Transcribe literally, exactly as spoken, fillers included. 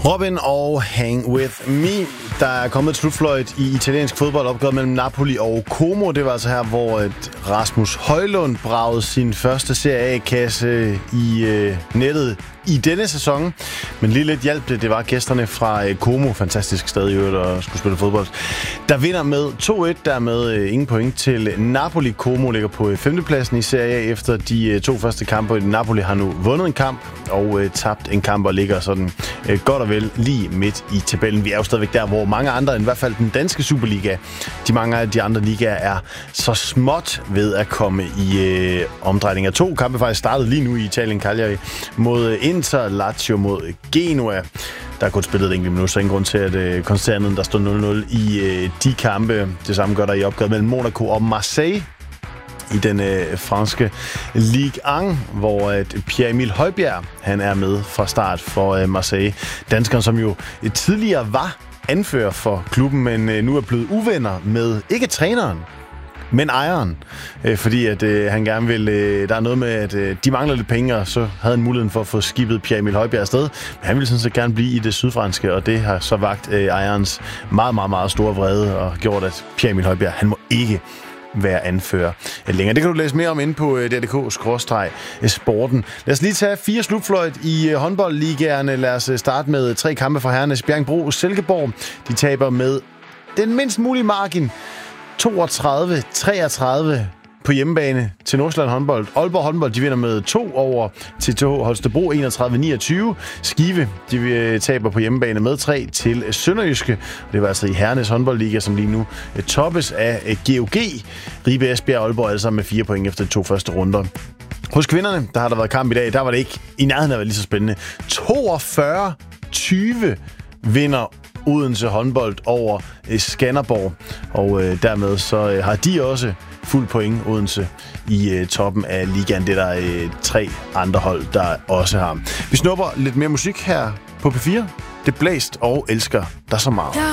Robin og Hang With Me. Der er kommet et slutfløjt i italiensk fodboldopgør mellem Napoli og Como. Det var altså her, hvor Rasmus Højlund bragede sin første Serie A-kasse i øh, nettet i denne sæson. Men lige lidt hjælp det, det var gæsterne fra øh, Como. Fantastisk sted i øvrigt at skulle spille fodbold. Der vinder med to et, dermed øh, ingen point til Napoli. Como ligger på femtepladsen i Serie A efter de øh, to første kampe. Napoli har nu vundet en kamp og øh, tabt en kamp og ligger sådan øh, godt og vel lige midt i tabellen. Vi er jo stadigvæk der, hvor mange andre, end i hvert fald den danske Superliga, de mange af de andre ligaer er så småt ved at komme i øh, omdrejning af to kampe. Faktisk startede lige nu i Italien, Cagliari mod Inter, Lazio mod Genoa. Der er kun spillet et enkelt minut, så ingen grund til at øh, konstatere andet, der stod nul nul i øh, de kampe. Det samme gør der i opgøret mellem Monaco og Marseille i den øh, franske Ligue et, hvor øh, Pierre-Emil Højbjerg han er med fra start for øh, Marseille. Danskeren, som jo øh, tidligere var anfører for klubben, men øh, nu er blevet uvenner med ikke træneren, men ejeren, øh, fordi at øh, han gerne vil, øh, der er noget med, at øh, de mangler lidt penge, og så havde han muligheden for at få skibet Pierre-Emil Højbjerg afsted. Men han ville sådan set gerne blive i det sydfranske, og det har så vagt øh, ejerens meget, meget, meget store vrede, og gjort, at Pierre-Emil Højbjerg, han må ikke være anfører længere. Det kan du læse mere om inde på d d k skråstreg sporten. Lad os lige tage fire slutfløjt i håndboldligaerne. Lad os starte med tre kampe fra herrenes Bjerringbro Silkeborg. De taber med den mindst mulige margin toogtredive treogtredive på hjemmebane til Nordsjælland håndbold. Aalborg håndbold, de vinder med to over til T H Holstebro enogtredive niogtyve. Skive, de taber på hjemmebane med tre til Sønderjyske. Det var altså i herrenes håndboldliga, som lige nu toppes af G O G. Ribe, Esbjerg og Aalborg alle sammen med fire point efter de to første runder. Hos kvinderne, der har der været kamp i dag, der var det ikke i nærheden af at være lige så spændende. toogfyrre tyve vinder Odense håndbold over Skanderborg, og øh, dermed så øh, har de også fuld point Odense i øh, toppen af ligaen. Det er der øh, tre andre hold, der også har. Vi snupper lidt mere musik her på P fire. Det blæst og elsker der så meget.